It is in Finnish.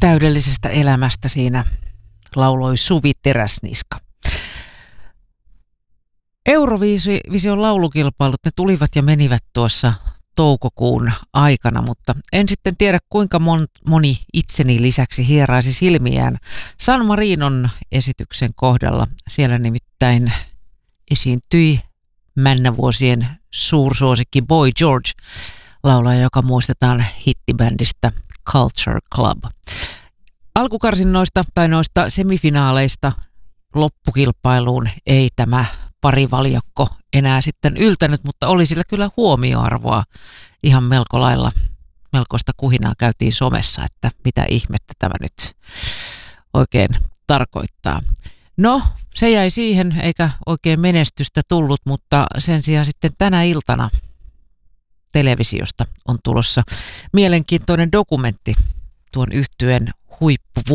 täydellisestä elämästä siinä lauloi Suvi Teräsniska. Eurovision laulukilpailut, ne tulivat ja menivät tuossa toukokuun aikana, mutta en sitten tiedä kuinka moni itseni lisäksi hieraisi silmiään San Marinon esityksen kohdalla. Siellä nimittäin esiintyi männävuosien suursuosikki Boy George, laulaja, joka muistetaan hittibändistä Culture Club. Alkukarsinnoista tai noista semifinaaleista loppukilpailuun ei tämä parivaljakko enää sitten yltänyt, mutta oli sillä kyllä huomioarvoa ihan melko lailla. Melkoista kuhinaa käytiin somessa, että mitä ihmettä tämä nyt oikein tarkoittaa. No, se jäi siihen eikä oikein menestystä tullut, mutta sen sijaan sitten tänä iltana televisiosta on tulossa mielenkiintoinen dokumentti tuon yhtyeen huippuvuosista.